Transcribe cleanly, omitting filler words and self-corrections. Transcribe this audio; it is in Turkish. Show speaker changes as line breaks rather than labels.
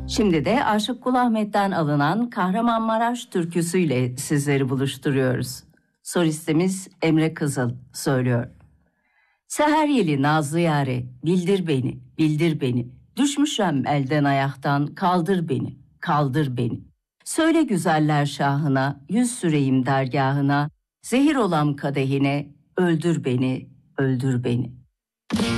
Şimdi de Aşık Kul Ahmet'ten alınan Kahramanmaraş türküsüyle sizleri buluşturuyoruz. Solistimiz Emre Kızıl söylüyor. Seher yeli nazlı yâre, bildir beni, bildir beni. Düşmüşem elden ayaktan, kaldır beni, kaldır beni. Söyle güzeller şahına, yüz süreyim dergahına. Zehir olam kadehine, öldür beni, öldür beni.